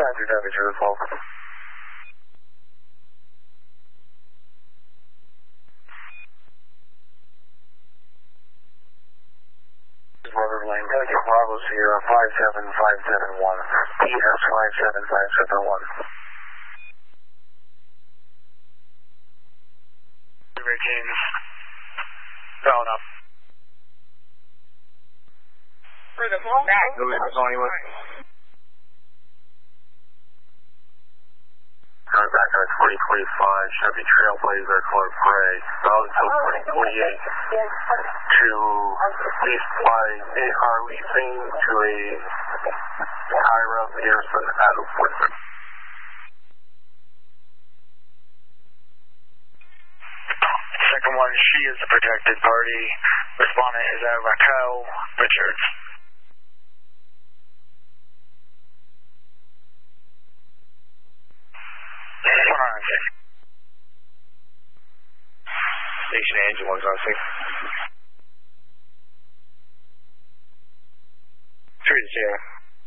Roger, temperature 12. Rubber Lane, Delegate Bravo Sierra 57571, PS 57571. Routines. Going up. For the full back. Contact on 2025 Chevy Trailblazer Clark Gray, bound until 2028 to leased by AR Leasing to a Tyra Pearson out of Woodford. Second one, she is the protected party. Respondent is Raquel Richards. Station Ambulance on 6. 3 to 0.